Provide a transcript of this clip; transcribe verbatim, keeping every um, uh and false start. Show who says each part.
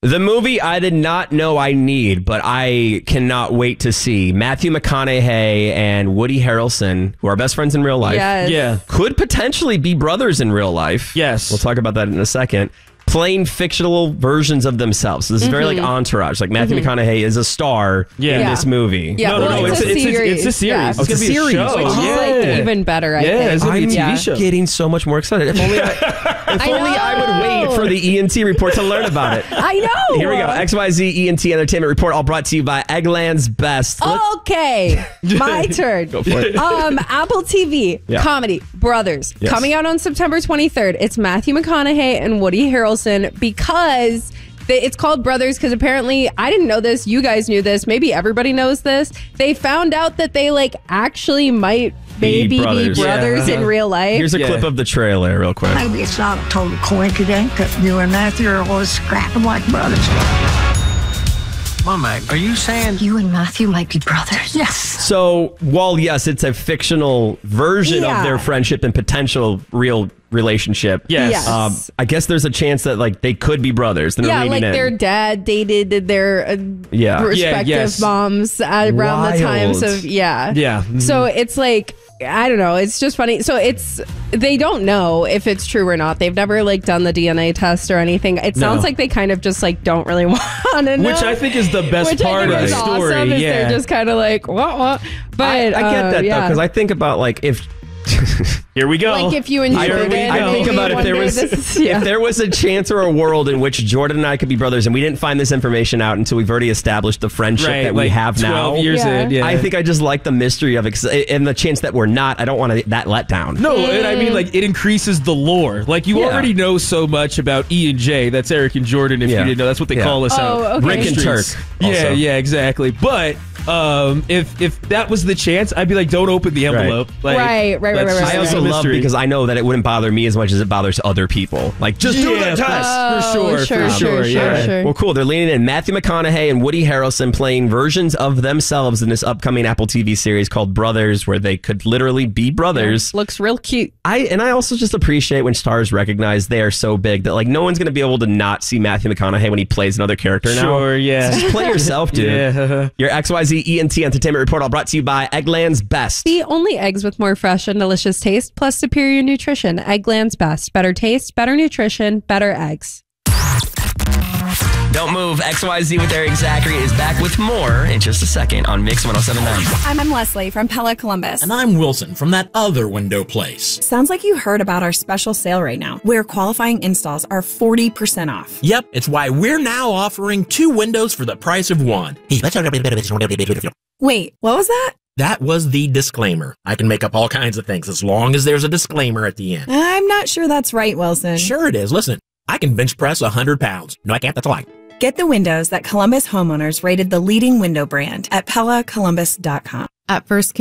Speaker 1: The movie I did not know I need, but I cannot wait to see. Matthew McConaughey and Woody Harrelson, who are best friends in real life.
Speaker 2: Yes.
Speaker 3: Yeah.
Speaker 1: Could potentially be brothers in real life.
Speaker 3: Yes.
Speaker 1: We'll talk about that in a second. Playing fictional versions of themselves. So this is very like Entourage. Like Matthew McConaughey is a star
Speaker 3: Yeah.
Speaker 1: in
Speaker 2: Yeah.
Speaker 1: this movie.
Speaker 2: Yeah,
Speaker 3: No, no,
Speaker 2: well,
Speaker 3: no.
Speaker 2: it's,
Speaker 3: It's,
Speaker 2: a
Speaker 3: it's,
Speaker 2: series.
Speaker 3: it's a series.
Speaker 2: Yeah.
Speaker 3: It's
Speaker 1: Oh,
Speaker 3: going
Speaker 1: it's
Speaker 3: to
Speaker 1: a
Speaker 3: be a
Speaker 1: series.
Speaker 3: show.
Speaker 2: Which is
Speaker 3: yeah.
Speaker 2: like even better, I
Speaker 3: Yeah,
Speaker 2: think.
Speaker 3: it's gonna be a T V
Speaker 1: I'm
Speaker 3: show.
Speaker 1: getting so much more excited. If only I, if
Speaker 2: I
Speaker 1: only I would
Speaker 2: know.
Speaker 1: wait for the E N T report to learn about it.
Speaker 2: I know.
Speaker 1: Here we go. X Y Z E N T Entertainment Report, all brought to you by Eggland's Best. Let-
Speaker 2: Okay, my turn.
Speaker 1: Go for it.
Speaker 2: Um, Apple T V
Speaker 1: Yeah.
Speaker 2: comedy Brothers
Speaker 1: Yes.
Speaker 2: coming out on September twenty-third. It's Matthew McConaughey and Woody Harrelson because they, it's called Brothers because apparently I didn't know this. You guys knew this. Maybe everybody knows this. They found out that they like actually might
Speaker 1: Be
Speaker 2: maybe
Speaker 1: brothers.
Speaker 2: be brothers
Speaker 3: Yeah.
Speaker 2: in real life.
Speaker 1: Here's a
Speaker 3: Yeah.
Speaker 1: clip of the trailer, real quick.
Speaker 4: Maybe it's not a total coincidence that you and Matthew are always scrapping like brothers.
Speaker 5: Mama, are you saying
Speaker 6: You and Matthew might be brothers.
Speaker 4: Yes.
Speaker 1: So, while yes, it's a fictional version
Speaker 2: Yeah.
Speaker 1: of their friendship and potential real relationship.
Speaker 3: Yes.
Speaker 2: Yes.
Speaker 1: Um, I guess there's a chance that like they could be brothers. They're
Speaker 2: Yeah,
Speaker 1: leaning
Speaker 2: like
Speaker 1: in.
Speaker 2: their dad dated their uh,
Speaker 1: Yeah. Yeah,
Speaker 2: respective
Speaker 3: yes.
Speaker 2: moms at around the times
Speaker 1: Wild.
Speaker 2: of yeah.
Speaker 3: Yeah. Mhm.
Speaker 2: So it's like I don't know. It's just funny. So it's they don't know if it's true or not. They've never like done the D N A test or anything. It sounds
Speaker 3: No.
Speaker 2: like they kind of just like don't really want to know.
Speaker 3: Which I think is the best
Speaker 2: Which
Speaker 3: part
Speaker 2: I think
Speaker 3: of
Speaker 2: is
Speaker 3: the story.
Speaker 2: awesome, is
Speaker 3: yeah.
Speaker 2: they're just kind of like what what. But
Speaker 1: I, I get
Speaker 2: uh,
Speaker 1: that
Speaker 2: yeah.
Speaker 1: though, because I think about like if.
Speaker 3: Here we go.
Speaker 2: like if you and
Speaker 1: I,
Speaker 2: Jordan.
Speaker 1: I think
Speaker 2: maybe
Speaker 1: about if
Speaker 2: one
Speaker 1: there
Speaker 2: day
Speaker 1: was
Speaker 2: this is- yeah.
Speaker 1: if there was a chance or a world in which Jordan and I could be brothers, and we didn't find this information out until we've already established the friendship
Speaker 3: right,
Speaker 1: that we
Speaker 3: like
Speaker 1: have
Speaker 3: twelve
Speaker 1: now.
Speaker 3: years
Speaker 2: Yeah.
Speaker 3: in. Yeah.
Speaker 1: I think I just like the mystery of it, 'cause- and the chance that we're not. I don't want to, that let down.
Speaker 3: No, and I mean, like, it increases the lore. Like, you
Speaker 1: Yeah.
Speaker 3: already know so much about E and J. That's Eric and Jordan, if
Speaker 1: Yeah.
Speaker 3: you didn't know. That's what they
Speaker 1: Yeah.
Speaker 3: call us
Speaker 2: Oh,
Speaker 3: out.
Speaker 2: okay.
Speaker 1: Rick and
Speaker 3: Streets.
Speaker 1: Turk,
Speaker 3: Yeah,
Speaker 1: also.
Speaker 3: yeah, exactly. But um, if if that was the chance, I'd be like, don't open the envelope. Like,
Speaker 2: Right, right, right,
Speaker 3: let's
Speaker 2: right,
Speaker 3: just
Speaker 1: I
Speaker 2: right,
Speaker 1: also
Speaker 3: leave the
Speaker 1: love
Speaker 3: mystery.
Speaker 1: because I know that it wouldn't bother me as much as it bothers other people. Like, just do
Speaker 3: Yeah,
Speaker 1: the test.
Speaker 3: for
Speaker 2: Oh,
Speaker 3: sure,
Speaker 2: sure,
Speaker 3: for
Speaker 2: sure,
Speaker 3: sure,
Speaker 2: sure,
Speaker 3: yeah.
Speaker 2: sure.
Speaker 1: Well, cool. They're leaning in. Matthew McConaughey and Woody Harrelson playing versions of themselves in this upcoming Apple T V series called Brothers, where they could literally be brothers.
Speaker 2: Looks real cute.
Speaker 1: I and I also just appreciate when stars recognize they are so big that like no one's going to be able to not see Matthew McConaughey when he plays another character now.
Speaker 3: Sure, yeah.
Speaker 1: Just play yourself, dude.
Speaker 3: Yeah.
Speaker 1: Your X Y Z E N T Entertainment Report, all brought to you by Eggland's Best.
Speaker 2: The only eggs with more fresh and delicious taste plus superior nutrition. Eggland's Best. Better taste, better nutrition, better eggs.
Speaker 1: Don't move. X Y Z with Eric Zachary is back with more in just a second on Mix one oh seven point nine.
Speaker 7: I'm Leslie from Pella Columbus.
Speaker 8: And I'm Wilson from that other window place.
Speaker 7: Sounds like you heard about our special sale right now, where qualifying installs are forty percent off.
Speaker 8: Yep, it's why we're now offering two windows for the price of one.
Speaker 7: Wait, what was that?
Speaker 8: That was the disclaimer. I can make up all kinds of things as long as there's a disclaimer at the end.
Speaker 7: I'm not sure that's right, Wilson.
Speaker 8: Sure it is. Listen, I can bench press one hundred pounds. No, I can't. That's a lie.
Speaker 7: Get the windows that Columbus homeowners rated the leading window brand at Pella Columbus dot com.
Speaker 6: At first